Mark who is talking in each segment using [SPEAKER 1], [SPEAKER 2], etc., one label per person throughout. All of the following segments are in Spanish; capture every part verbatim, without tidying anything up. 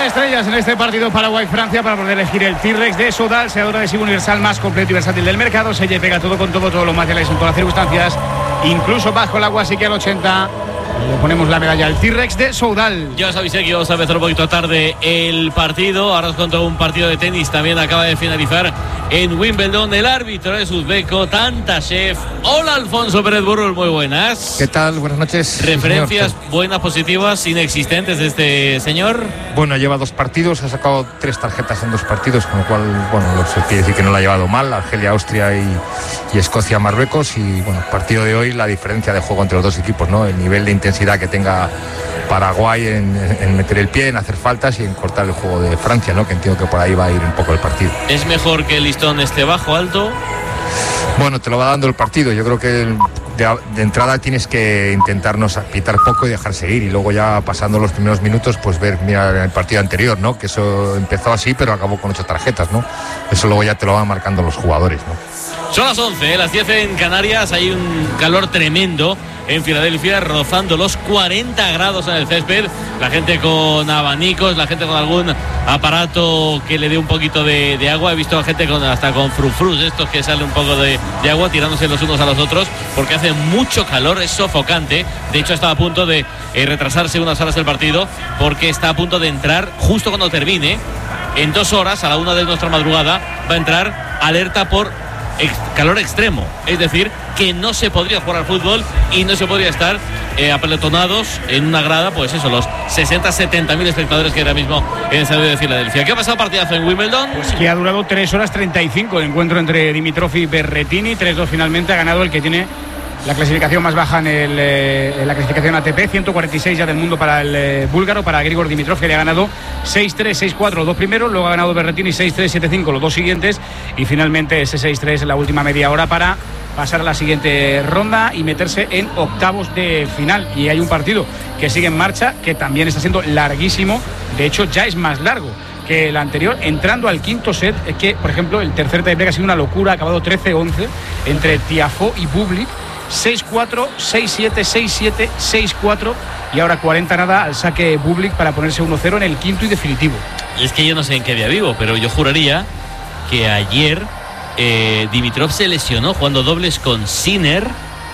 [SPEAKER 1] de estrellas en este partido Paraguay-Francia para poder elegir el T-Rex de Soudal, seador adhesivo universal más completo y versátil del mercado. Se pega todo con todo, todo lo materiales en todas las circunstancias, incluso bajo el agua, así que al ochenta le ponemos la medalla al T-Rex de Soudal.
[SPEAKER 2] Ya os avisé que íbamos a empezar un poquito tarde el partido. Ahora os cuento un partido de tenis. También acaba de finalizar en Wimbledon. El árbitro es uzbeco, Tantashev. Hola, Alfonso Pérez Burrul, muy buenas.
[SPEAKER 3] ¿Qué tal? Buenas noches.
[SPEAKER 2] ¿Referencias
[SPEAKER 3] señor.
[SPEAKER 2] buenas, positivas, inexistentes de este señor?
[SPEAKER 3] Bueno, lleva dos partidos, ha sacado tres tarjetas en dos partidos, con lo cual, bueno, eso quiere decir que no la ha llevado mal. Argelia, Austria y, y Escocia, Marruecos. Y, bueno, el partido de hoy, la diferencia de juego entre los dos equipos, ¿no? El nivel de intensidad que tenga Paraguay en, en meter el pie, en hacer faltas y en cortar el juego de Francia, ¿no? Que entiendo que por ahí va a ir un poco el partido.
[SPEAKER 2] ¿Es mejor que el listón esté bajo, alto?
[SPEAKER 3] Bueno, te lo va dando el partido. Yo creo que de, de entrada tienes que intentarnos pitar poco y dejar seguir, y luego ya pasando los primeros minutos pues ver, mira, el partido anterior, ¿no? Que eso empezó así pero acabó con ocho tarjetas, ¿no? Eso luego ya te lo van marcando los jugadores, ¿no?
[SPEAKER 2] Son las once, ¿eh? Las diez en Canarias. Hay un calor tremendo en Filadelfia, rozando los cuarenta grados en el césped. La gente con abanicos, la gente con algún aparato que le dé un poquito de, de agua. He visto a gente con, hasta con frufrus, estos que sale un poco de, de agua, tirándose los unos a los otros, porque hace mucho calor, es sofocante. De hecho, está a punto de eh, retrasarse unas horas el partido, porque está a punto de entrar, justo cuando termine, en dos horas, a la una de nuestra madrugada, va a entrar alerta por Ex, calor extremo, es decir, que no se podría jugar al fútbol y no se podría estar eh, apeletonados en una grada, pues eso, los sesenta, setenta mil espectadores que hay ahora mismo en el estadio de Filadelfia. ¿Qué ha pasado partidazo en Wimbledon?
[SPEAKER 1] Pues que ha durado tres horas treinta y cinco el encuentro entre Dimitrov y Berrettini. tres dos finalmente, ha ganado el que tiene la clasificación más baja en, el, eh, en la clasificación A T P, ciento cuarenta y seis ya del mundo para el eh, búlgaro, para Grigor Dimitrov, que le ha ganado seis tres, seis cuatro los dos primeros, luego ha ganado Berrettini seis tres, siete cinco los dos siguientes, y finalmente ese seis tres en la última media hora para pasar a la siguiente ronda y meterse en octavos de final. Y hay un partido que sigue en marcha, que también está siendo larguísimo, de hecho ya es más largo que el anterior, entrando al quinto set. Es que, por ejemplo, el tercer tiebreak ha sido una locura, ha acabado trece once entre Tiafoe y Bublik, seis cuatro, seis siete, seis siete, seis cuatro, y ahora cuarenta nada al saque Bublik para ponerse uno cero en el quinto y definitivo.
[SPEAKER 2] Es que yo no sé en qué día vivo, pero yo juraría que ayer eh, Dimitrov se lesionó jugando dobles con Sinner.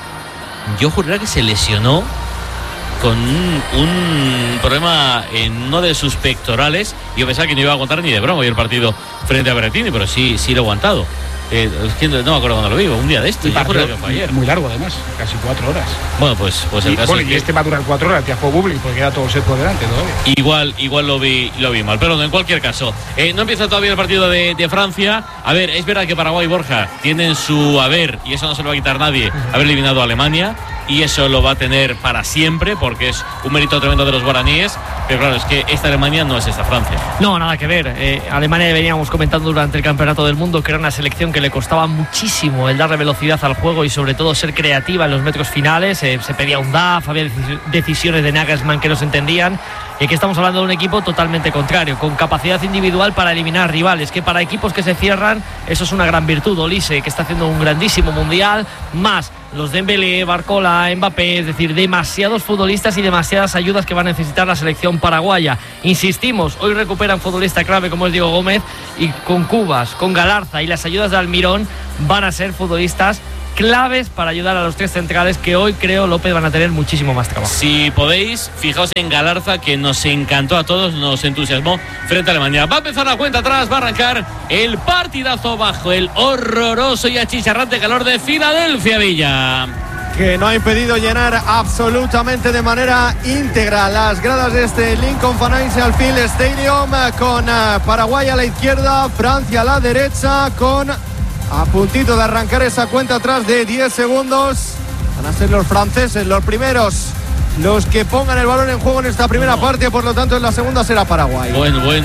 [SPEAKER 2] Yo juraría que se lesionó con un, un problema en uno de sus pectorales. Yo pensaba que no iba a aguantar ni de broma hoy el partido frente a Berrettini, pero sí, sí lo ha aguantado. Eh, no me acuerdo cuando lo vivo, un día de esto.
[SPEAKER 1] Y yo creo que fue ayer. Muy largo además, casi cuatro horas.
[SPEAKER 2] Bueno, pues, pues el
[SPEAKER 1] y,
[SPEAKER 2] caso
[SPEAKER 1] bueno,
[SPEAKER 2] es
[SPEAKER 1] y
[SPEAKER 2] que
[SPEAKER 1] este va a durar cuatro horas, Tiafoe Bublik, porque queda todo el set por delante todavía.
[SPEAKER 2] Igual, igual lo vi, lo vi mal, pero no, en cualquier caso, eh, no empieza todavía el partido de, de Francia. A ver, es verdad que Paraguay y Borja tienen su haber, y eso no se lo va a quitar nadie, haber eliminado a Alemania, y eso lo va a tener para siempre, porque es un mérito tremendo de los guaraníes. Pero claro, es que esta Alemania no es esta Francia.
[SPEAKER 4] No, nada que ver. Eh, Alemania, veníamos comentando durante el Campeonato del Mundo, que era una selección que le costaba muchísimo el darle velocidad al juego y sobre todo ser creativa en los metros finales. Eh, se pedía un D A F, había decisiones de Nagelsmann que no se entendían. Y aquí estamos hablando de un equipo totalmente contrario, con capacidad individual para eliminar rivales, que para equipos que se cierran, eso es una gran virtud. Olise, que está haciendo un grandísimo mundial, más los Dembélé, Barcola, Mbappé, es decir, demasiados futbolistas y demasiadas ayudas que va a necesitar la selección paraguaya. Insistimos, hoy recuperan futbolista clave como es Diego Gómez, y con Cubas, con Galarza y las ayudas de Almirón van a ser futbolistas claves para ayudar a los tres centrales, que hoy creo, López, van a tener muchísimo más trabajo.
[SPEAKER 2] Si podéis, fijaos en Galarza, que nos encantó a todos, nos entusiasmó frente a Alemania. Va a empezar la cuenta atrás, va a arrancar el partidazo bajo el horroroso y achicharrante calor de Filadelfia, Villa,
[SPEAKER 5] que no ha impedido llenar absolutamente de manera íntegra las gradas de este Lincoln Financial Field Stadium, con Paraguay a la izquierda, Francia a la derecha, con a puntito de arrancar esa cuenta atrás de diez segundos. Van a ser los franceses los primeros, los que pongan el balón en juego en esta primera no. parte, por lo tanto en la segunda será Paraguay.
[SPEAKER 2] Buen, buen,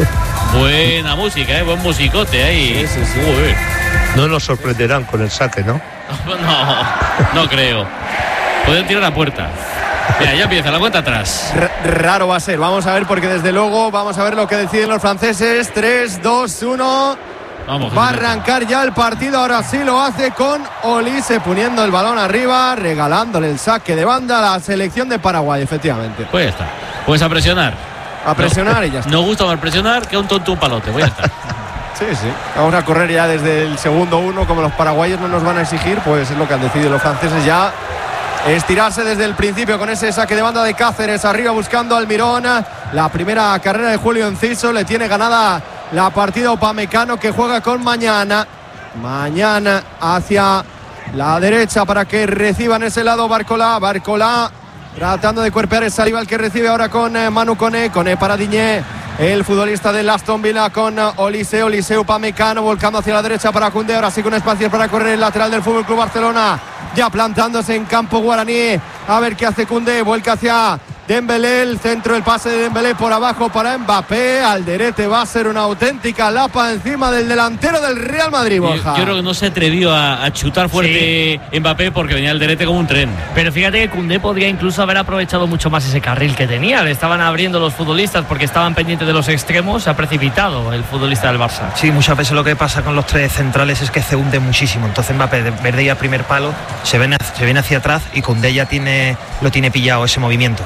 [SPEAKER 2] buena música, ¿eh? Buen musicote ahí.
[SPEAKER 5] Sí, sí, sí.
[SPEAKER 2] Uy.
[SPEAKER 6] No nos sorprenderán con el saque, ¿no?
[SPEAKER 2] No, no creo. Pueden tirar a puerta. Mira, ya empieza la cuenta atrás.
[SPEAKER 5] R- raro va a ser, vamos a ver, porque desde luego vamos a ver lo que deciden los franceses. tres, dos, uno.
[SPEAKER 2] Vamos,
[SPEAKER 5] va a arrancar ya el partido, ahora sí lo hace con Olise poniendo el balón arriba, regalándole el saque de banda a la selección de Paraguay, efectivamente.
[SPEAKER 2] Pues está, pues a presionar.
[SPEAKER 5] a presionar no, y ya está.
[SPEAKER 2] No gusta más presionar que un tonto un palote, voy a estar.
[SPEAKER 5] Sí, sí. Vamos a correr ya desde el segundo uno, como los paraguayos no nos van a exigir, pues es lo que han decidido los franceses ya. Estirarse desde el principio con ese saque de banda de Cáceres, arriba buscando al Mirón. La primera carrera de Julio Enciso, le tiene ganada la partida Upamecano, que juega con Mañana. Mañana hacia la derecha para que reciban ese lado Barcola. Barcola tratando de cuerpear esa rival que recibe ahora con eh, Manu Koné. Koné para Diñé, el futbolista del Aston Villa, con uh, Olise. Olise, Upamecano volcando hacia la derecha para Koundé. Ahora sí con espacio para correr el lateral del F C Barcelona, ya plantándose en campo guaraní. A ver qué hace Koundé, vuelca hacia Dembélé, el centro, el pase de Dembélé por abajo para Mbappé. Alderete va a ser una auténtica lapa encima del delantero del Real Madrid, Borja.
[SPEAKER 2] Yo, yo creo que no se atrevió a, a chutar fuerte sí. Mbappé porque venía Alderete como un tren.
[SPEAKER 4] Pero fíjate que Koundé podría incluso haber aprovechado mucho más ese carril que tenía. Le estaban abriendo los futbolistas porque estaban pendientes de los extremos. Se ha precipitado el futbolista del Barça.
[SPEAKER 7] Sí, muchas veces lo que pasa con los tres centrales es que se hunde muchísimo. Entonces Mbappé, de verde ya primer palo, se viene, se viene hacia atrás y Koundé ya tiene, lo tiene pillado ese movimiento.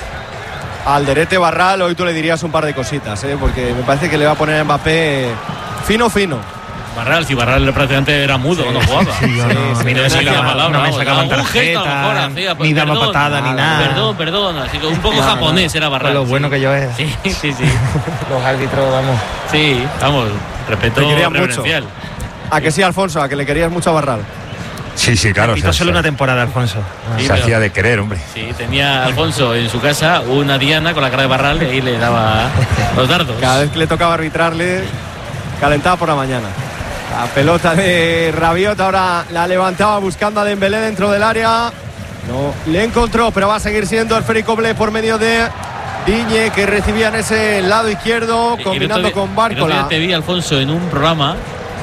[SPEAKER 5] Alderete, Barral, hoy tú le dirías un par de cositas, ¿eh? Porque me parece que le va a poner a Mbappé fino, fino.
[SPEAKER 2] Barral, si Barral prácticamente era mudo, sí. no jugaba. Sí,
[SPEAKER 7] yo no, sí, sí, no, me sacaba, palabra, no me sacaban tarjeta, hacía, pues, ni daba perdón, patada, nada, ni nada.
[SPEAKER 2] Perdón, perdón, así que un poco no, japonés no, era Barral.
[SPEAKER 7] Lo bueno
[SPEAKER 2] sí.
[SPEAKER 7] que yo es.
[SPEAKER 2] Sí, sí, sí.
[SPEAKER 7] Los árbitros, vamos.
[SPEAKER 2] Sí, vamos, respeto reverencial.
[SPEAKER 5] Mucho. ¿A que sí, Alfonso? ¿A que le querías mucho a Barral?
[SPEAKER 3] Sí, sí, claro.
[SPEAKER 7] Quitó solo una temporada, Alfonso.
[SPEAKER 3] Sí, se pero, hacía de querer, hombre.
[SPEAKER 2] Sí, tenía Alfonso en su casa una diana con la cara de Barral y ahí le daba los dardos.
[SPEAKER 5] Cada vez que le tocaba arbitrarle, calentaba por la mañana. La pelota de Rabiot ahora la levantaba buscando a Dembélé dentro del área. No le encontró, pero va a seguir siendo el Fericoble por medio de Diñé, que recibía en ese lado izquierdo, combinando con Barcola.
[SPEAKER 2] Te vi, Alfonso, en un programa,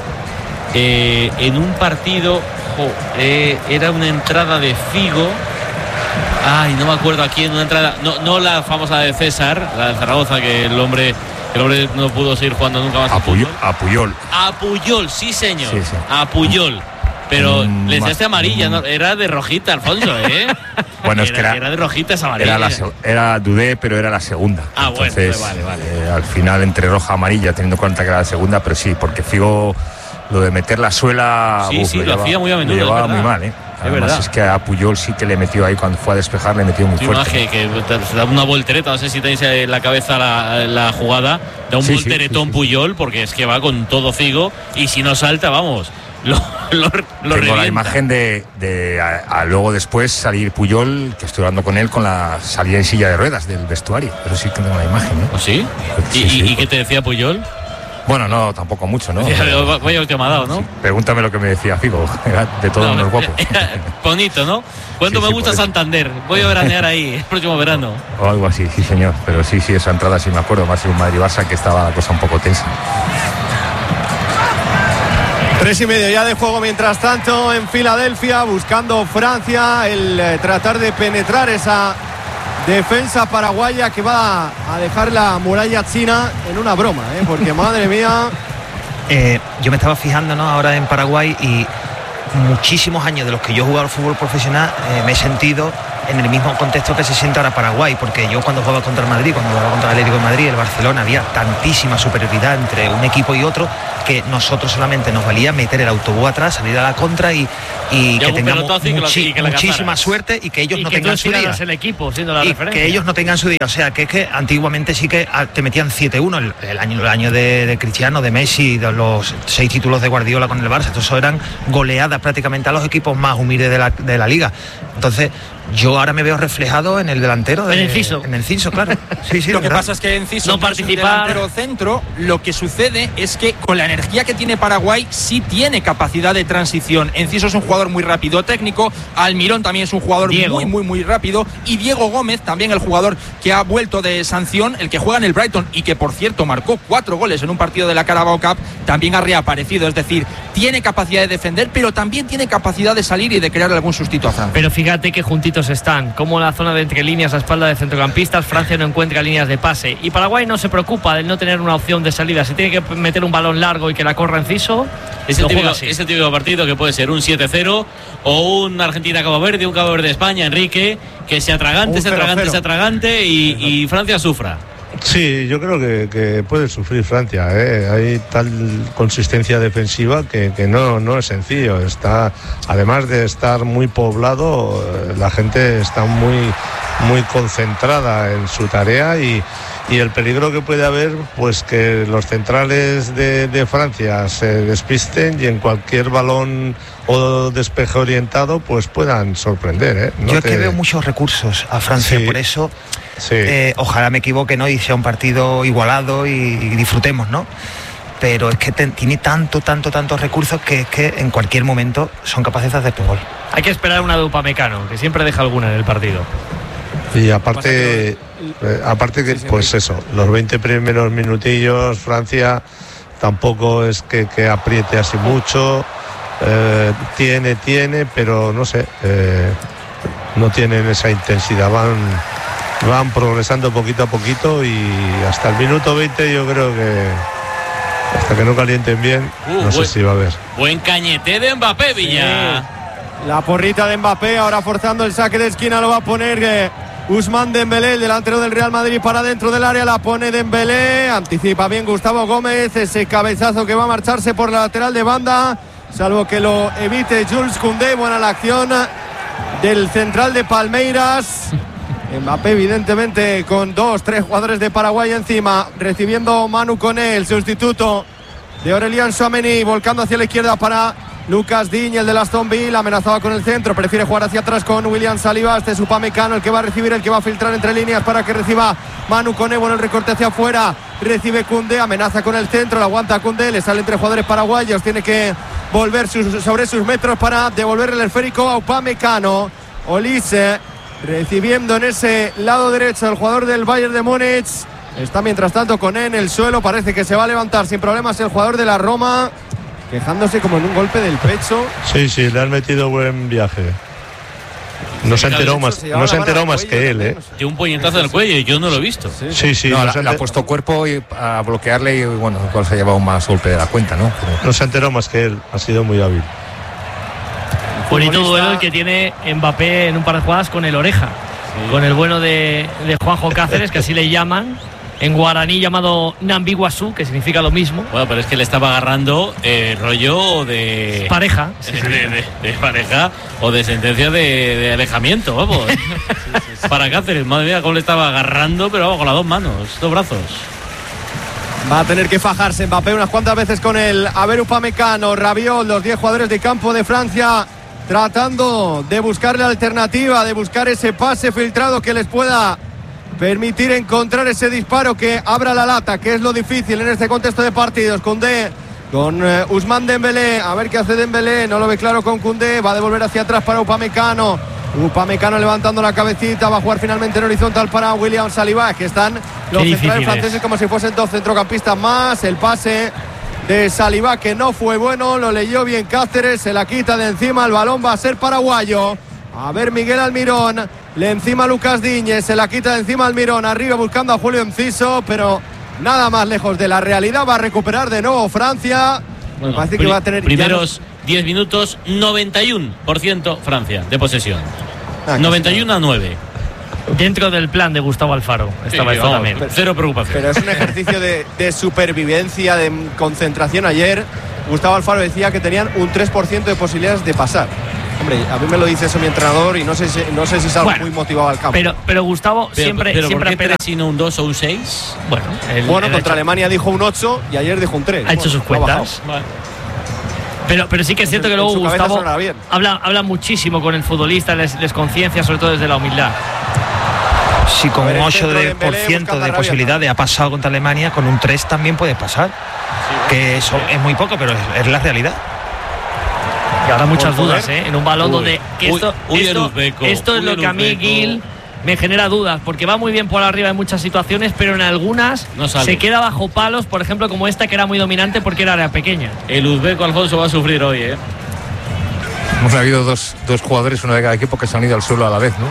[SPEAKER 2] eh, en un partido. Oh, eh, era una entrada de Figo. Ay, no me acuerdo a quién, una entrada. No, no la famosa de César, la de Zaragoza, que el hombre, el hombre no pudo seguir jugando nunca más.
[SPEAKER 3] A Puyol. A Puyol.
[SPEAKER 2] A Puyol, sí, señor. Sí, sí. A Puyol. Pero mm, le echaste amarilla, ¿no? Era de rojita, Alfonso, ¿eh?
[SPEAKER 3] Bueno,
[SPEAKER 2] era,
[SPEAKER 3] es que era,
[SPEAKER 2] era de rojita esa amarilla.
[SPEAKER 3] Era, la, era dudé, pero era la segunda.
[SPEAKER 2] Ah,
[SPEAKER 3] entonces,
[SPEAKER 2] bueno, pues vale, vale.
[SPEAKER 3] Eh, al final entre roja y amarilla, teniendo en cuenta que era la segunda, pero sí, porque Figo. Lo de meter la suela,
[SPEAKER 2] sí, uf, sí, lo, lo hacía muy a menudo.
[SPEAKER 3] Lo llevaba muy mal, ¿eh? Además es, es que a Puyol sí que le metió ahí cuando fue a despejar, le metió muy sí, fuerte.
[SPEAKER 2] Que, que se da una voltereta, no sé si tenéis en la cabeza la, la jugada, da un sí, volteretón sí, sí, Puyol, sí. Porque es que va con todo Figo y si no salta, vamos, lo, lo, lo
[SPEAKER 3] Tengo
[SPEAKER 2] revienta.
[SPEAKER 3] La imagen de, de a, a luego después salir Puyol, que estoy hablando con él, con la salida en silla de ruedas del vestuario. Eso sí que tengo la imagen, ¿eh?
[SPEAKER 2] ¿Oh, sí? ¿Y, sí, sí, ¿y qué te decía Puyol?
[SPEAKER 3] Bueno, no, tampoco mucho, ¿no?
[SPEAKER 2] Vaya el que me ha dado, ¿no? Sí,
[SPEAKER 3] pregúntame lo que me decía Figo, era de todos no, unos guapos.
[SPEAKER 2] Bonito, ¿no? ¿Cuánto sí, me sí, gusta Santander? Voy a veranear ahí el próximo verano.
[SPEAKER 3] O algo así, sí, señor. Pero sí, sí, esa entrada sí me acuerdo, más de un Madrid-Barça que estaba la cosa un poco tensa.
[SPEAKER 5] Tres y medio ya de juego mientras tanto en Filadelfia, buscando Francia, el eh, tratar de penetrar esa defensa paraguaya que va a dejar la muralla china en una broma, ¿eh? Porque madre mía.
[SPEAKER 7] Eh, yo me estaba fijando, ¿no?, ahora en Paraguay, y muchísimos años de los que yo he jugado al fútbol profesional eh, me he sentido en el mismo contexto que se siente ahora Paraguay, porque yo cuando jugaba contra el Madrid, cuando jugaba contra el Atlético de Madrid, el Barcelona, había tantísima superioridad entre un equipo y otro que nosotros solamente nos valía meter el autobús atrás, salir a la contra y, y que tengamos muchi- que que muchísima suerte y que ellos
[SPEAKER 4] y
[SPEAKER 7] no
[SPEAKER 4] que
[SPEAKER 7] tengan su día.
[SPEAKER 4] El equipo, siendo la
[SPEAKER 7] y
[SPEAKER 4] referencia.
[SPEAKER 7] Que ellos no tengan su día. O sea, que es que antiguamente sí que te metían siete uno, el, el año, el año de, de Cristiano, de Messi, de los seis títulos de Guardiola con el Barça. Entonces, eso eran goleadas prácticamente a los equipos más humildes de la, de la liga. Entonces, yo ahora me veo reflejado en el delantero de,
[SPEAKER 4] en el Ciso.
[SPEAKER 7] En el Ciso, claro. Sí, sí,
[SPEAKER 8] lo que
[SPEAKER 7] verdad.
[SPEAKER 8] pasa es que en Ciso
[SPEAKER 4] no participar
[SPEAKER 8] delantero centro, lo que sucede es que con la energía que tiene Paraguay sí tiene capacidad de transición. Enciso es un jugador muy rápido técnico, Almirón también es un jugador Diego. muy muy muy rápido, y Diego Gómez también, el jugador que ha vuelto de sanción, el que juega en el Brighton y que por cierto marcó cuatro goles en un partido de la Carabao Cup, también ha reaparecido. Es decir, tiene capacidad de defender, pero también tiene capacidad de salir y de crear algún sustito a Francia.
[SPEAKER 4] Pero fíjate que juntitos están, como la zona de entre líneas a espalda de centrocampistas, Francia no encuentra líneas de pase y Paraguay no se preocupa de no tener una opción de salida. Si tiene que meter un balón largo y que la corra Enciso,
[SPEAKER 2] es el, típico, es el típico partido que puede ser un siete cero o un Argentina-Cabo Verde, un Cabo Verde-España, Enrique, que se atragante, se atragante, se atragante y, y Francia sufra.
[SPEAKER 6] Sí, yo creo que, que puede sufrir Francia, ¿eh? Hay tal consistencia defensiva que, que no, no es sencillo. Está, además de estar muy poblado, la gente está muy, muy concentrada en su tarea y, y el peligro que puede haber, pues que los centrales de, de Francia se despisten y en cualquier balón o despeje orientado pues puedan sorprender, ¿eh? No
[SPEAKER 7] yo es
[SPEAKER 6] te...
[SPEAKER 7] que veo muchos recursos a Francia,
[SPEAKER 6] sí.
[SPEAKER 7] por eso
[SPEAKER 6] Sí.
[SPEAKER 7] eh, ojalá me equivoque, ¿no? Y sea un partido igualado y, y disfrutemos, ¿no? Pero es que te, tiene tanto, tanto, tantos recursos que es que en cualquier momento son capaces de hacer gol.
[SPEAKER 4] Hay que esperar una de Upamecano, que siempre deja alguna en el partido.
[SPEAKER 6] Y aparte, eh, aparte que, pues eso, los veinte primeros minutillos, Francia tampoco es que, que apriete así mucho, eh, tiene, tiene, pero no sé, eh, no tienen esa intensidad, van, van progresando poquito a poquito y hasta el minuto veinte yo creo que hasta que no calienten bien,
[SPEAKER 2] Uh,
[SPEAKER 6] no sé
[SPEAKER 2] buen,
[SPEAKER 6] si va a haber.
[SPEAKER 2] Buen cañete de Mbappé, Villa.
[SPEAKER 5] Sí. La porrita de Mbappé, ahora forzando el saque de esquina, lo va a poner eh, Ousmane Dembélé, el delantero del Real Madrid, para dentro del área, la pone Dembélé, anticipa bien Gustavo Gómez, ese cabezazo que va a marcharse por la lateral de banda, salvo que lo evite Jules Koundé. Buena la acción del central de Palmeiras. Mbappé evidentemente con dos, tres jugadores de Paraguay encima, recibiendo Manu Koné, el sustituto de Aurélien Tchouaméni, volcando hacia la izquierda para Lucas Digne, el de Aston Villa, amenazaba con el centro, prefiere jugar hacia atrás con William Saliba. Este es Upamecano, el que va a recibir, el que va a filtrar entre líneas para que reciba Manu Koné. Bueno, el recorte hacia afuera, recibe Koundé, amenaza con el centro, la aguanta Koundé, le sale entre jugadores paraguayos, tiene que volver sus, sobre sus metros para devolver el esférico a Upamecano. Olise recibiendo en ese lado derecho el jugador del Bayern de Múnich. Está mientras tanto Koné en el suelo, parece que se va a levantar sin problemas el jugador de la Roma, quejándose como en un golpe del pecho.
[SPEAKER 6] Sí, sí, le han metido buen viaje. No se enteró más, no se enteró más que él, ¿eh?
[SPEAKER 2] De un puñetazo en el cuello y yo no lo he visto.
[SPEAKER 6] Sí, sí.
[SPEAKER 3] No,
[SPEAKER 6] no
[SPEAKER 3] la-
[SPEAKER 6] se
[SPEAKER 3] le ha
[SPEAKER 6] enter-
[SPEAKER 3] puesto cuerpo y a bloquearle y bueno, igual se ha llevado más golpe de la cuenta, ¿no? Pero-
[SPEAKER 6] No se enteró más que él, ha sido muy hábil.
[SPEAKER 4] Bonito
[SPEAKER 5] Futbolista-
[SPEAKER 4] duelo el que tiene Mbappé en un par de jugadas con el Oreja, con el bueno de, de Juanjo Cáceres, que así le llaman, en guaraní llamado Nambiguazú, que significa lo mismo.
[SPEAKER 2] Bueno, pero es que le estaba agarrando eh, rollo de
[SPEAKER 4] Pareja.
[SPEAKER 2] de, de- de pareja o de sentencia de, de alejamiento, vamos. Para Cáceres, madre mía, cómo le estaba agarrando, pero vamos, con las dos manos, dos brazos.
[SPEAKER 5] Va a tener que fajarse Mbappé unas cuantas veces con el A ver, Upamecano, Rabiot, los diez jugadores de campo de Francia, tratando de buscar la alternativa, de buscar ese pase filtrado que les pueda permitir encontrar ese disparo que abra la lata, que es lo difícil en este contexto de partidos. Koundé con eh, Ousmane Dembélé, a ver qué hace Dembélé, no lo ve claro con Koundé, va a devolver hacia atrás para Upamecano. Upamecano levantando la cabecita, va a jugar finalmente en horizontal para William Saliba, que están los
[SPEAKER 4] Qué
[SPEAKER 5] centrales
[SPEAKER 4] difícil
[SPEAKER 5] franceses
[SPEAKER 4] es.
[SPEAKER 5] como si fuesen dos centrocampistas más. El pase de Saliba que no fue bueno, lo leyó bien Cáceres, se la quita de encima, el balón va a ser paraguayo. A ver, Miguel Almirón, le encima Lucas Digne, se la quita de encima Almirón, arriba buscando a Julio Enciso, pero nada más lejos de la realidad. Va a recuperar de nuevo Francia. Me parece que
[SPEAKER 2] Pri-
[SPEAKER 5] va a tener
[SPEAKER 2] primeros diez minutos, noventa y uno por ciento Francia de posesión.
[SPEAKER 5] Ah,
[SPEAKER 2] noventa y uno a nueve.
[SPEAKER 4] Dentro del plan de Gustavo Alfaro estaba
[SPEAKER 2] Sí,
[SPEAKER 4] esto
[SPEAKER 2] vamos,
[SPEAKER 4] también.
[SPEAKER 2] cero preocupación.
[SPEAKER 5] Pero es un ejercicio de, de supervivencia, de concentración. Ayer Gustavo Alfaro decía que tenían un tres por ciento de posibilidades de pasar. Hombre, a mí me lo dice eso mi entrenador y no sé si, no sé si salgo
[SPEAKER 4] Bueno,
[SPEAKER 5] muy motivado al campo.
[SPEAKER 4] Pero, pero Gustavo
[SPEAKER 2] Pero,
[SPEAKER 4] siempre,
[SPEAKER 2] pero
[SPEAKER 4] siempre
[SPEAKER 2] ¿por qué
[SPEAKER 4] espera.
[SPEAKER 2] tres y no un dos o un seis?
[SPEAKER 4] Bueno, él-
[SPEAKER 5] bueno,
[SPEAKER 4] él ha
[SPEAKER 5] contra
[SPEAKER 4] hecho-
[SPEAKER 5] Alemania dijo un ocho y ayer dijo un tres.
[SPEAKER 4] ha hecho
[SPEAKER 5] Bueno,
[SPEAKER 4] sus
[SPEAKER 5] lo ha bajado.
[SPEAKER 4] cuentas. Pero, pero sí que es cierto que
[SPEAKER 5] En
[SPEAKER 4] luego
[SPEAKER 5] su cabeza
[SPEAKER 4] Gustavo
[SPEAKER 5] sonará bien.
[SPEAKER 4] habla, habla muchísimo con el futbolista, les, les conciencia sobre todo desde la humildad.
[SPEAKER 7] Si con
[SPEAKER 5] A ver,
[SPEAKER 7] un
[SPEAKER 5] el
[SPEAKER 7] ocho
[SPEAKER 5] centro de
[SPEAKER 7] de
[SPEAKER 5] Dembélé
[SPEAKER 7] por ciento
[SPEAKER 5] buscando a
[SPEAKER 7] de
[SPEAKER 5] Rabiot.
[SPEAKER 7] posibilidades ha pasado contra Alemania, con un tres también puede pasar. Que eso es muy poco, pero es, es la realidad.
[SPEAKER 4] Y ahora muchas
[SPEAKER 5] Por
[SPEAKER 4] dudas,
[SPEAKER 5] poder.
[SPEAKER 4] ¿eh? En un balón
[SPEAKER 2] Uy,
[SPEAKER 4] donde. Que
[SPEAKER 2] uy,
[SPEAKER 4] esto,
[SPEAKER 2] uy, el
[SPEAKER 4] esto,
[SPEAKER 2] uzbeco,
[SPEAKER 4] esto es
[SPEAKER 2] uy,
[SPEAKER 4] lo
[SPEAKER 2] el
[SPEAKER 4] que a mí,
[SPEAKER 2] uzbeco.
[SPEAKER 4] Gil, me genera dudas, porque va muy bien por arriba en muchas situaciones, pero en algunas
[SPEAKER 2] No sale.
[SPEAKER 4] se queda bajo palos, por ejemplo, como esta que era muy dominante porque era área pequeña.
[SPEAKER 2] El uzbeco Alfonso va a sufrir hoy, ¿eh?
[SPEAKER 3] Hemos habido dos, dos jugadores, uno de cada equipo, que se han ido al suelo a la vez, ¿no?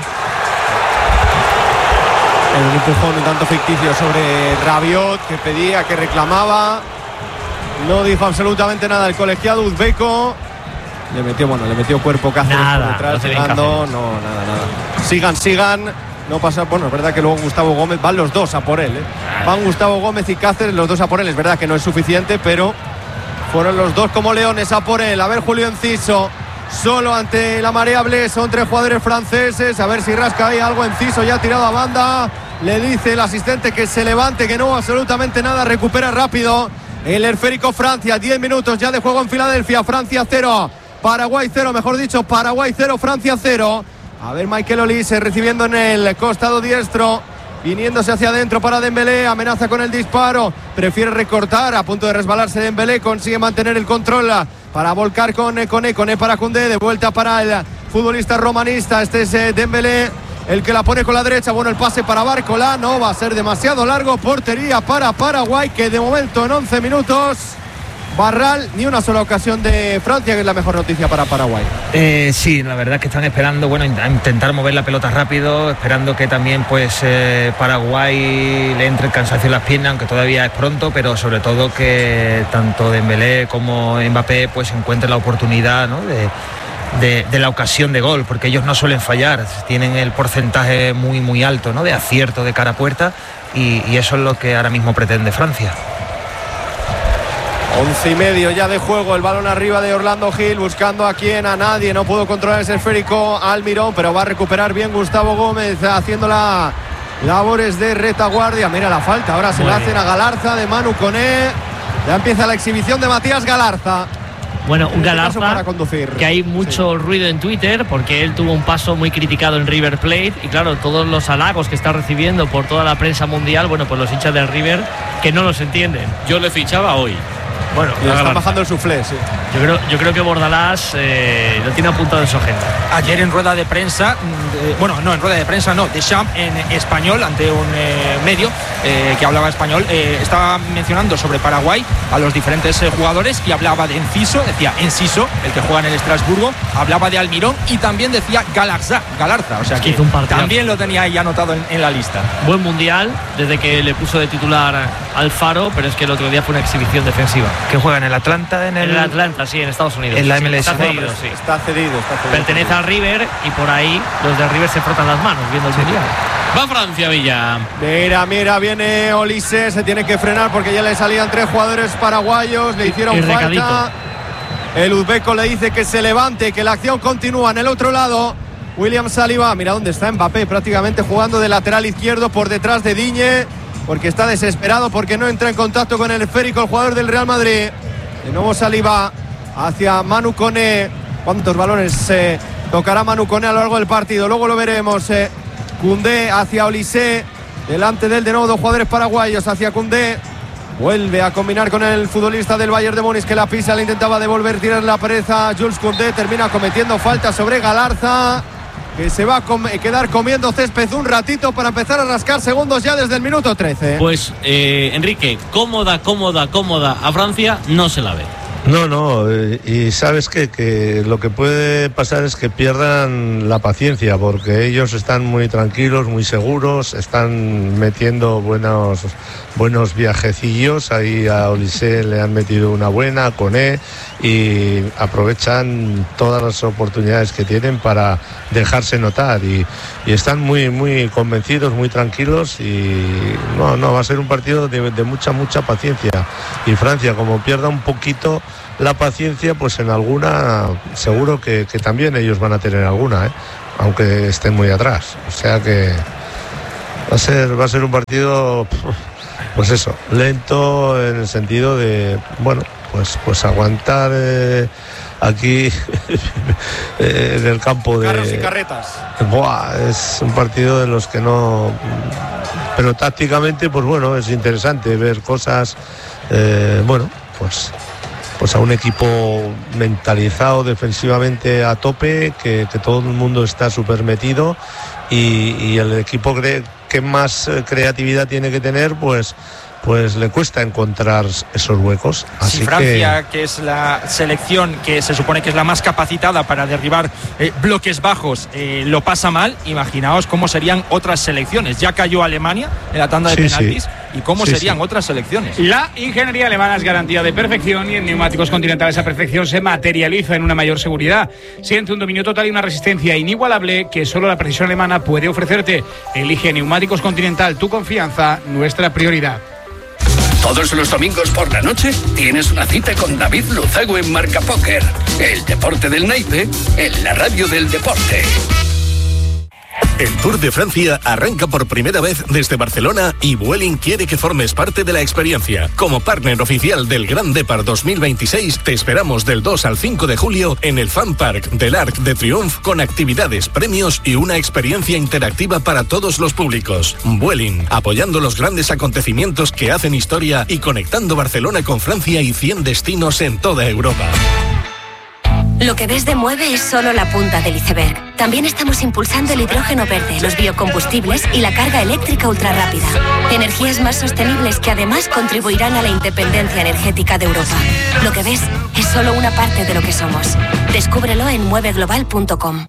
[SPEAKER 5] En un empujón un tanto ficticio sobre Rabiot, que pedía, que reclamaba. No dijo absolutamente nada el colegiado uzbeco. Le metió, bueno, le metió cuerpo Cáceres
[SPEAKER 4] Nada,
[SPEAKER 5] por detrás,
[SPEAKER 4] no se ve
[SPEAKER 5] llegando.
[SPEAKER 4] Cáceres.
[SPEAKER 5] No, nada, nada. Sigan, sigan. No pasa, bueno, es verdad que luego Gustavo Gómez, van los dos a por él, ¿eh? Van Gustavo Gómez y Cáceres, los dos a por él. Es verdad que no es suficiente, pero fueron los dos como leones a por él. A ver, Julio Enciso, solo ante la mareable, son tres jugadores franceses. A ver si rasca ahí algo. Enciso ya tirado a banda. Le dice el asistente que se levante, que no hubo absolutamente nada. Recupera rápido el esférico Francia. diez minutos ya de juego en Filadelfia. Francia cero, Paraguay cero, mejor dicho, Paraguay cero, Francia cero. A ver, Michael Olise recibiendo en el costado diestro, viniéndose hacia adentro para Dembélé, amenaza con el disparo, prefiere recortar, a punto de resbalarse Dembélé, consigue mantener el control para volcar con Koné, Koné para Koundé, de vuelta para el futbolista romanista. Este es Dembélé, el que la pone con la derecha. Bueno, el pase para Barcola, no va a ser demasiado largo. Portería para Paraguay, que de momento en once minutos, Barral, ni una sola ocasión de Francia, que es la mejor noticia para Paraguay.
[SPEAKER 7] Eh, sí, la verdad es que están esperando, bueno, a intentar mover la pelota rápido, esperando que también pues eh, Paraguay le entre el cansancio en las piernas, aunque todavía es pronto, pero sobre todo que tanto Dembélé como Mbappé pues encuentren la oportunidad, ¿no?, de, de, de la ocasión de gol, porque ellos no suelen fallar, tienen el porcentaje muy muy alto, ¿no?, de acierto de cara a puerta, y, y eso es lo que ahora mismo pretende Francia.
[SPEAKER 5] Once y medio ya de juego, el balón arriba de Orlando Gil, buscando a quién, a nadie, no pudo controlar ese esférico Almirón, pero va a recuperar bien Gustavo Gómez, haciendo la labores de retaguardia. Mira la falta, ahora se la hacen a Galarza de Manu Koné. Ya empieza la exhibición de Matías Galarza.
[SPEAKER 4] Bueno, un
[SPEAKER 5] este
[SPEAKER 4] Galarza
[SPEAKER 5] para conducir.
[SPEAKER 4] Que hay mucho sí. ruido en Twitter, porque él tuvo un paso muy criticado en River Plate, y claro, todos los halagos que está recibiendo por toda la prensa mundial, bueno, pues los hinchas del River que no los entienden.
[SPEAKER 2] Yo le fichaba hoy.
[SPEAKER 5] Bueno, le están bajando el suflé, sí.
[SPEAKER 4] Yo creo, yo creo que Bordalás eh, lo tiene apuntado en su agenda.
[SPEAKER 8] Ayer en rueda de prensa, de, bueno, no, en rueda de prensa no, Deschamps en español, ante un eh, medio eh, que hablaba español, eh, estaba mencionando sobre Paraguay a los diferentes eh, jugadores, y hablaba de Enciso, decía Enciso, el que juega en el Estrasburgo, hablaba de Almirón y también decía Galarza, Galarza, o sea que, que también lo tenía ahí anotado en, en la lista.
[SPEAKER 4] Buen mundial, desde que le puso de titular Alfaro, pero es que el otro día fue una exhibición defensiva.
[SPEAKER 7] Que juega en el Atlanta, en el...
[SPEAKER 4] en el Atlanta, sí, en Estados Unidos.
[SPEAKER 7] En la M L S.
[SPEAKER 4] Está cedido, sí.
[SPEAKER 5] Está cedido, está cedido.
[SPEAKER 4] Pertenece al River, y por ahí los de River se frotan las manos viendo el mundial.
[SPEAKER 2] Va Francia, Villa.
[SPEAKER 5] Mira, mira, viene Olise, se tiene que frenar porque ya le salían tres jugadores paraguayos, le hicieron
[SPEAKER 4] y
[SPEAKER 5] falta.
[SPEAKER 4] Recadito.
[SPEAKER 5] El uzbeco le dice que se levante, que la acción continúa en el otro lado. William Saliba, mira dónde está Mbappé, prácticamente jugando de lateral izquierdo por detrás de Digne, porque está desesperado, porque no entra en contacto con el esférico el jugador del Real Madrid. De nuevo Saliba hacia Manu Koné. ¿Cuántos balones eh, tocará Manu Koné a lo largo del partido? Luego lo veremos. eh. Koundé hacia Olise, delante de él de nuevo dos jugadores paraguayos, hacia Koundé. Vuelve a combinar con el futbolista del Bayern de Múnich, que la pisa, le intentaba devolver, tirar la pereza. Jules Koundé termina cometiendo falta sobre Galarza, que se va a com- quedar comiendo césped un ratito para empezar a rascar segundos ya desde el minuto trece.
[SPEAKER 2] Pues eh, Enrique, cómoda, cómoda, cómoda a Francia no se la ve.
[SPEAKER 6] No, no, eh, y sabes qué? Que lo que puede pasar es que pierdan la paciencia, porque ellos están muy tranquilos, muy seguros, están metiendo buenos buenos viajecillos. Ahí a Olise le han metido una buena, a Koné, y aprovechan todas las oportunidades que tienen para dejarse notar, y, y están muy muy convencidos, muy tranquilos, y no, no, va a ser un partido de, de mucha, mucha paciencia. Y Francia, como pierda un poquito la paciencia, pues en alguna seguro que, que también ellos van a tener alguna, ¿eh? Aunque estén muy atrás. O sea que va a ser, va a ser un partido, pues eso, lento, en el sentido de, bueno, pues, pues aguantar eh, aquí eh, en el campo de
[SPEAKER 5] carros y carretas.
[SPEAKER 6] Buah, es un partido de los que no, pero tácticamente, pues bueno, es interesante ver cosas, eh, bueno, pues pues a un equipo mentalizado defensivamente a tope, que, que todo el mundo está súper metido, y, y el equipo cree que más creatividad tiene que tener, pues pues le cuesta encontrar esos huecos. Así
[SPEAKER 8] si Francia,
[SPEAKER 6] que...
[SPEAKER 8] que es la selección que se supone que es la más capacitada para derribar eh, bloques bajos, eh, lo pasa mal, imaginaos cómo serían otras selecciones. Ya cayó Alemania en la tanda de
[SPEAKER 6] sí,
[SPEAKER 8] penaltis,
[SPEAKER 6] sí.
[SPEAKER 8] y cómo
[SPEAKER 6] sí,
[SPEAKER 8] serían
[SPEAKER 6] sí.
[SPEAKER 8] otras selecciones.
[SPEAKER 1] La ingeniería alemana es garantía de perfección y en Neumáticos Continental esa perfección se materializa en una mayor seguridad. Siente un dominio total y una resistencia inigualable que solo la precisión alemana puede ofrecerte. Elige Neumáticos Continental, tu confianza, nuestra prioridad.
[SPEAKER 9] Todos los domingos por la noche tienes una cita con David Luzago en Marca Póker. El deporte del naipe en la radio del deporte.
[SPEAKER 10] El Tour de Francia arranca por primera vez desde Barcelona y Vueling quiere que formes parte de la experiencia. Como partner oficial del Grand Depart dos mil veintiséis, te esperamos del dos al cinco de julio en el Fan Park del Arc de Triomphe con actividades, premios y una experiencia interactiva para todos los públicos. Vueling, apoyando los grandes acontecimientos que hacen historia y conectando Barcelona con Francia y cien destinos en toda Europa.
[SPEAKER 11] Lo que ves de Mueve es solo la punta del iceberg. También estamos impulsando el hidrógeno verde, los biocombustibles y la carga eléctrica ultrarrápida. Energías más sostenibles que además contribuirán a la independencia energética de Europa. Lo que ves es solo una parte de lo que somos. Descúbrelo en mueve global punto com.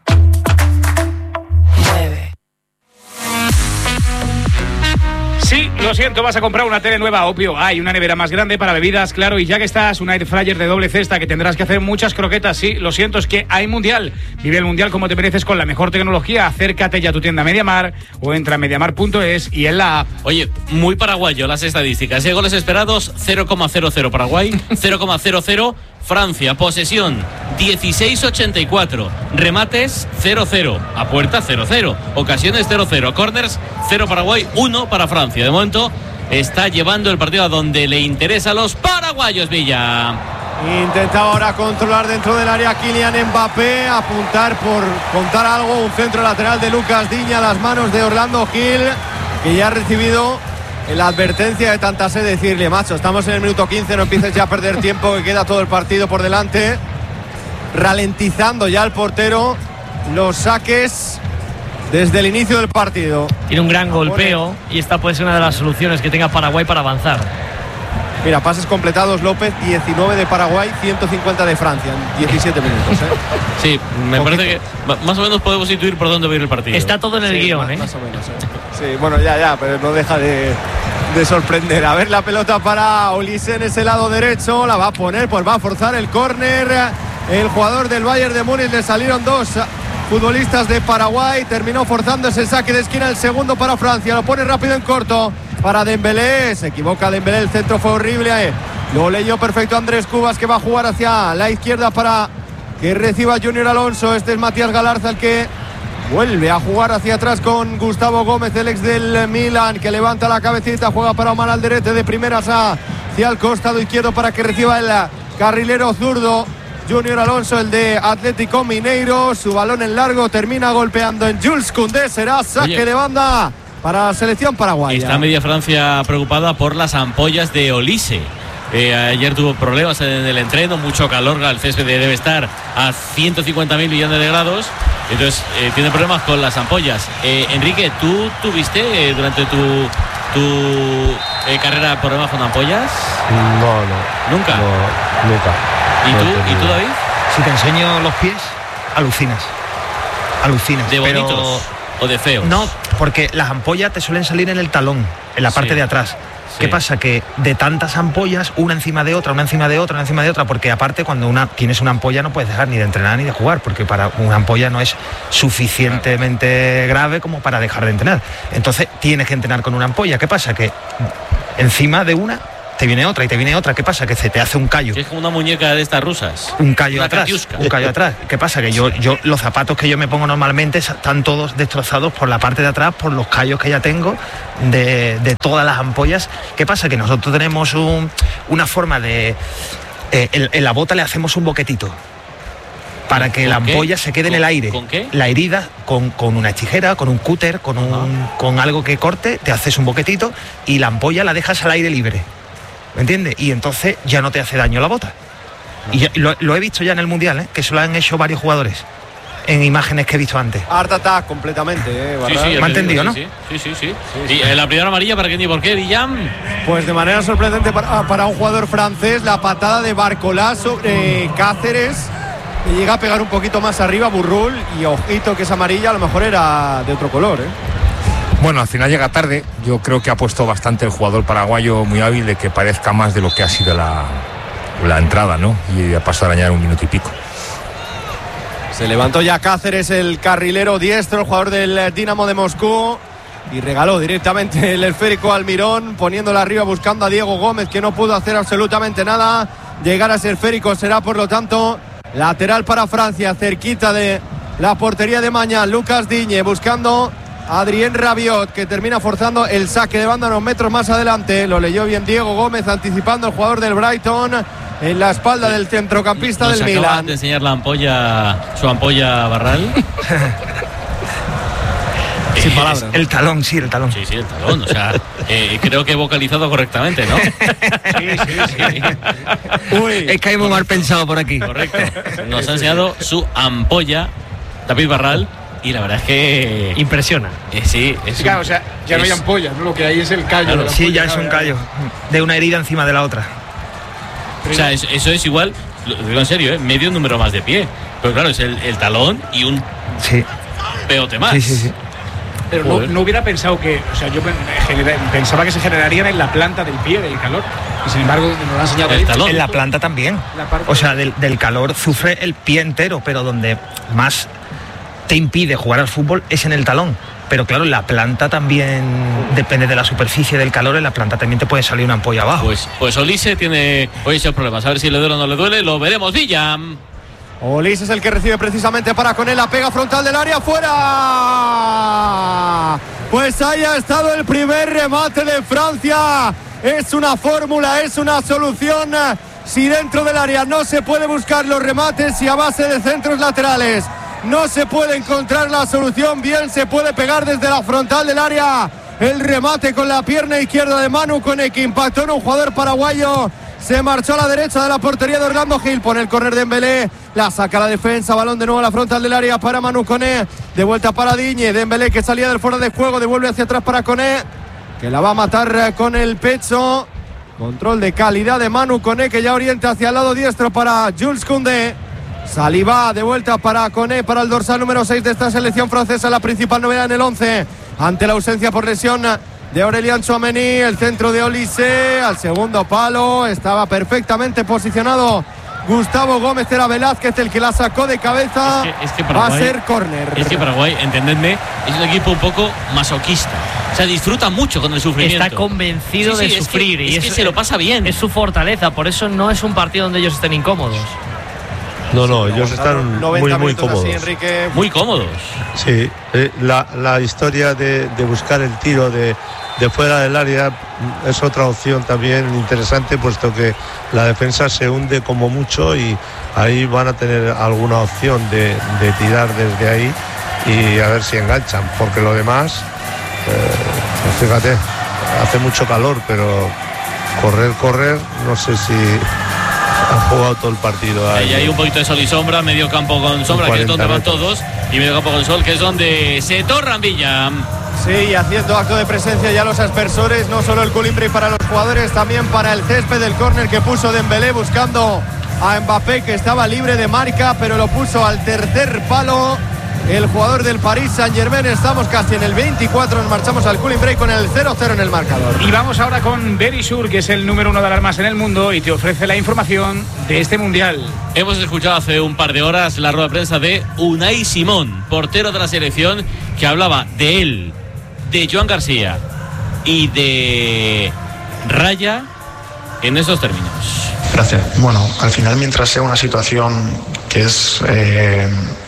[SPEAKER 1] Sí, lo siento, vas a comprar una tele nueva, obvio. Hay una nevera más grande para bebidas, claro, y ya que estás, un air fryer de doble cesta que tendrás que hacer muchas croquetas. Sí, lo siento, es que hay mundial. Vive el mundial como te mereces con la mejor tecnología. Acércate ya a tu tienda MediaMar o entra a mediamar punto es y en la app.
[SPEAKER 2] Oye, muy paraguayo las estadísticas. ¿Eh? Goles esperados, cero coma cero cero Paraguay, cero coma cero cero Francia. Posesión, dieciséis ochenta y cuatro. Remates, cero cero. A puerta, cero cero. Ocasiones, cero cero. Corners, cero Paraguay, uno para Francia. De momento está llevando el partido a donde le interesa a los paraguayos, Villa.
[SPEAKER 5] Intentaba ahora controlar dentro del área Kylian Mbappé, apuntar por contar algo, un centro lateral de Lucas Diña a las manos de Orlando Gil, que ya ha recibido la advertencia de tanta sed, decirle, macho, estamos en el minuto quince, no empieces ya a perder tiempo, que queda todo el partido por delante. Ralentizando ya el portero los saques desde el inicio del partido.
[SPEAKER 4] Tiene un gran golpeo y esta puede ser una de las soluciones que tenga Paraguay para avanzar.
[SPEAKER 5] Mira, pases completados López, diecinueve de Paraguay, ciento cincuenta de Francia en diecisiete minutos. ¿eh?
[SPEAKER 2] Sí, me Poquito. parece que más o menos podemos intuir por dónde va a ir el partido.
[SPEAKER 4] Está todo en el
[SPEAKER 5] sí,
[SPEAKER 4] guión,
[SPEAKER 5] más,
[SPEAKER 4] ¿eh?
[SPEAKER 5] Más o menos, ¿eh? Sí, bueno, ya, ya, pero no deja de, de sorprender. A ver la pelota para Olise en ese lado derecho, la va a poner, pues va a forzar el córner. El jugador del Bayern de Múnich, le salieron dos futbolistas de Paraguay, terminó forzando ese saque de esquina, el segundo para Francia, lo pone rápido en corto para Dembélé, se equivoca Dembélé, el centro fue horrible, eh. lo leyó perfecto Andrés Cubas, que va a jugar hacia la izquierda para que reciba Junior Alonso. Este es Matías Galarza, el que vuelve a jugar hacia atrás con Gustavo Gómez, el ex del Milan, que levanta la cabecita, juega para Omar Alderete de primeras hacia el costado izquierdo para que reciba el carrilero zurdo Junior Alonso, el de Atlético Mineiro. Su balón en largo termina golpeando en Jules Koundé, será saque Oye. de banda para la selección paraguaya.
[SPEAKER 2] Está media Francia preocupada por las ampollas de Olise. Eh, ayer tuvo problemas en el entreno, mucho calor, el césped debe estar a ciento cincuenta mil millones de grados, entonces eh, tiene problemas con las ampollas. Eh, Enrique, ¿tú tuviste eh, durante tu, tu eh, carrera problemas con ampollas?
[SPEAKER 6] No, no.
[SPEAKER 2] ¿Nunca?
[SPEAKER 6] No, nunca.
[SPEAKER 2] ¿Y tú, ¿Y tú, David?
[SPEAKER 7] Si te enseño los pies, alucinas. Alucinas.
[SPEAKER 2] ¿De bonitos
[SPEAKER 7] pero...
[SPEAKER 2] o de feos?
[SPEAKER 7] No, porque las ampollas te suelen salir en el talón, en la parte sí. de atrás. Sí. ¿Qué pasa? Que de tantas ampollas, una encima de otra, una encima de otra, una encima de otra, porque aparte cuando una tienes una ampolla no puedes dejar ni de entrenar ni de jugar, porque para una ampolla no es suficientemente grave como para dejar de entrenar. Entonces tienes que entrenar con una ampolla. ¿Qué pasa? Que encima de una te viene otra y te viene otra. ¿Qué pasa? Que se te hace un callo.
[SPEAKER 2] Es como una muñeca de estas rusas.
[SPEAKER 7] Un callo
[SPEAKER 2] una
[SPEAKER 7] atrás.
[SPEAKER 2] Catiusca.
[SPEAKER 7] Un callo atrás. ¿Qué pasa? Que yo, yo, los zapatos que yo me pongo normalmente están todos destrozados por la parte de atrás, por los callos que ya tengo de, de todas las ampollas. ¿Qué pasa? Que nosotros tenemos un, una forma de... Eh, en, en la bota le hacemos un boquetito para que la ampolla se quede en el aire.
[SPEAKER 2] ¿Con qué?
[SPEAKER 7] La herida, con, con una tijera, con un cúter, con, un, con algo que corte, te haces un boquetito y la ampolla la dejas al aire libre. ¿Me entiendes? Y entonces ya no te hace daño la bota. Y ya, lo, lo he visto ya en el Mundial, ¿eh? Que se lo han hecho varios jugadores. en imágenes que he visto antes.
[SPEAKER 5] Art Attack completamente, ¿eh?
[SPEAKER 2] Sí, sí,
[SPEAKER 7] ¿Me ha entendido, no?
[SPEAKER 2] Sí, sí, sí. sí, sí. Y la primera amarilla para Kenny, ¿por qué, Villam?
[SPEAKER 5] Pues de manera sorprendente para, para un jugador francés, la patada de Barcolá sobre Cáceres. Le llega a pegar un poquito más arriba Burrul y ojito que esa amarilla a lo mejor era de otro color, ¿eh?
[SPEAKER 3] Bueno, al final llega tarde. Yo creo que ha puesto bastante el jugador paraguayo, muy hábil, de que parezca más de lo que ha sido la, la entrada, ¿no? Y ha pasado a dañar un minuto y pico.
[SPEAKER 5] Se levantó ya Cáceres, el carrilero diestro, el jugador del Dinamo de Moscú, y regaló directamente el esférico al Mirón, poniéndolo arriba, buscando a Diego Gómez, que no pudo hacer absolutamente nada. Llegar a ese esférico será, por lo tanto, lateral para Francia, cerquita de la portería de Mañán. Lucas Digne buscando a Adrien Rabiot, que termina forzando el saque de banda unos metros más adelante. Lo leyó bien Diego Gómez, anticipando el jugador del Brighton en la espalda del centrocampista
[SPEAKER 2] Nos
[SPEAKER 5] del
[SPEAKER 2] acaba
[SPEAKER 5] Milan.
[SPEAKER 2] de enseñar la ampolla, su ampolla Barral.
[SPEAKER 7] Sin palabras. El talón, sí, el talón.
[SPEAKER 2] Sí, sí, el talón. O sea, eh, creo que he vocalizado correctamente, ¿no?
[SPEAKER 5] Sí, sí, sí. Uy.
[SPEAKER 7] Es que hay muy mal pensado por aquí.
[SPEAKER 2] Correcto. Nos ha enseñado su ampolla, David Barral, y la verdad es que
[SPEAKER 4] impresiona.
[SPEAKER 2] Eh, sí, es
[SPEAKER 1] sí, claro,
[SPEAKER 2] un,
[SPEAKER 1] o sea, ya
[SPEAKER 2] es,
[SPEAKER 1] no hay ampolla, ¿no? Lo que hay es el callo.
[SPEAKER 2] Claro,
[SPEAKER 1] de la
[SPEAKER 7] sí,
[SPEAKER 1] ampolla,
[SPEAKER 7] ya es un callo de una herida encima de la otra.
[SPEAKER 2] O sea, eso, eso es igual, lo digo en serio, ¿eh? Medio número más de pie. Pero claro, es el, el talón y un
[SPEAKER 7] sí.
[SPEAKER 2] peote más.
[SPEAKER 7] Sí, sí, sí.
[SPEAKER 1] Pero no, no hubiera pensado que, o sea, yo pensaba que se generarían en la planta del pie, del calor. Y sin embargo, nos lo ha enseñado
[SPEAKER 7] el talón. En la planta también. O sea, del, del calor sufre el pie entero, pero donde más te impide jugar al fútbol es en el talón. Pero claro, en la planta también depende de la superficie del calor. En la planta también te puede salir una ampolla abajo.
[SPEAKER 2] Pues, pues Olise tiene hoy esos problemas. A ver si le duele o no le duele. Lo veremos, Villa.
[SPEAKER 5] Olise es el que recibe precisamente para con él la pega frontal del área, fuera. Pues ahí ha estado el primer remate de Francia. Es una fórmula, es una solución. Si dentro del área no se puede buscar los remates y a base de centros laterales no se puede encontrar la solución, bien se puede pegar desde la frontal del área. El remate con la pierna izquierda de Manu Koné, que impactó en un jugador paraguayo. Se marchó a la derecha de la portería de Orlando Gil. Pone el córner de Dembélé. La saca la defensa. Balón de nuevo a la frontal del área para Manu Koné. De vuelta para Digne. Dembélé, que salía del fuera de juego. Devuelve hacia atrás para Koné, que la va a matar con el pecho. Control de calidad de Manu Koné, que ya orienta hacia el lado diestro para Jules Koundé. Saliba de vuelta para Koné, para el dorsal número seis de esta selección francesa. La principal novedad en el once. Ante la ausencia por lesión de Aurélien Tchouaméni, el centro de Olise al segundo palo, estaba perfectamente posicionado Gustavo Gómez, era Velázquez el que la sacó de cabeza.
[SPEAKER 2] Es que, es que Paraguay,
[SPEAKER 5] va a ser córner.
[SPEAKER 2] Es que Paraguay, entendedme, es un equipo un poco masoquista. O sea, disfruta mucho con el sufrimiento.
[SPEAKER 4] Está convencido
[SPEAKER 2] sí, sí,
[SPEAKER 4] de
[SPEAKER 2] es
[SPEAKER 4] sufrir
[SPEAKER 2] que,
[SPEAKER 4] y
[SPEAKER 2] es
[SPEAKER 4] es,
[SPEAKER 2] que se lo pasa bien.
[SPEAKER 4] Es su fortaleza, por eso no es un partido donde ellos estén incómodos.
[SPEAKER 6] No, no, ellos están muy, muy cómodos.
[SPEAKER 5] Así, Enrique.
[SPEAKER 2] Muy cómodos.
[SPEAKER 6] Sí, eh, la, la historia de, de buscar el tiro de, de fuera del área es otra opción también interesante, puesto que la defensa se hunde como mucho y ahí van a tener alguna opción de, de tirar desde ahí y a ver si enganchan, porque lo demás, eh, pues fíjate, hace mucho calor, pero correr, correr, no sé si han jugado todo el partido.
[SPEAKER 2] Ahí hay un poquito de sol y sombra, medio campo con sombra, que es donde van todos, y medio campo con sol, que es donde se torran Villa.
[SPEAKER 5] Sí, haciendo acto de presencia ya los aspersores, no solo el cooling para los jugadores, también para el césped del córner que puso Dembélé buscando a Mbappé, que estaba libre de marca, pero lo puso al tercer palo. El jugador del Paris Saint-Germain. Estamos casi en el veinticuatro, nos marchamos al cooling break con el cero cero en el marcador.
[SPEAKER 1] Y vamos ahora con Verisur, que es el número uno de alarmas en el mundo y te ofrece la información de este mundial.
[SPEAKER 2] Hemos escuchado hace un par de horas la rueda de prensa de Unai Simón, portero de la selección, que hablaba de él, de Joan García y de Raya en esos términos.
[SPEAKER 12] Gracias. Bueno, al final, mientras sea una situación que es... Eh,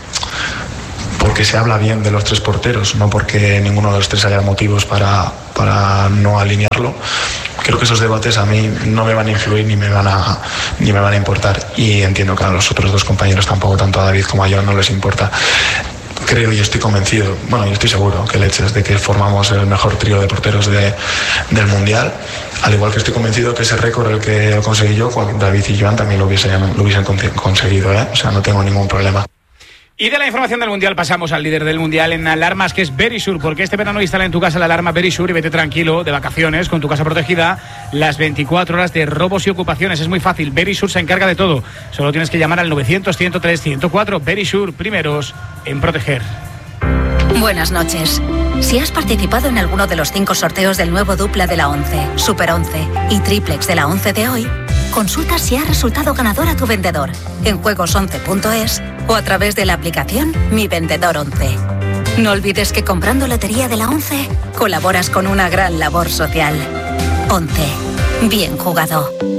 [SPEAKER 12] porque se habla bien de los tres porteros, no porque ninguno de los tres haya motivos para, para no alinearlo. Creo que esos debates a mí no me van a influir ni me van a, ni me van a importar. Y entiendo que a los otros dos compañeros tampoco, tanto a David como a Joan, no les importa. Creo y estoy convencido, bueno, yo estoy seguro que leches de que formamos el mejor trío de porteros de, del Mundial. Al igual que estoy convencido que ese récord el que lo conseguí yo, David y Joan también lo hubiesen, lo hubiesen conseguido, ¿eh? O sea, no tengo ningún problema.
[SPEAKER 1] Y de la información del Mundial pasamos al líder del Mundial en alarmas, que es Verisure, porque este verano instala en tu casa la alarma Verisure y vete tranquilo de vacaciones con tu casa protegida las veinticuatro horas de robos y ocupaciones. Es muy fácil, Verisure se encarga de todo. Solo tienes que llamar al novecientos, ciento tres, ciento cuatro. Verisure, primeros en proteger.
[SPEAKER 11] Buenas noches. Si has participado en alguno de los cinco sorteos del nuevo dupla de la once, Super once y Triplex de la once de hoy, consulta si ha resultado ganador a tu vendedor en juegos once punto es o a través de la aplicación Mi Vendedor once. No olvides que comprando Lotería de la once colaboras con una gran labor social. once. Bien jugado.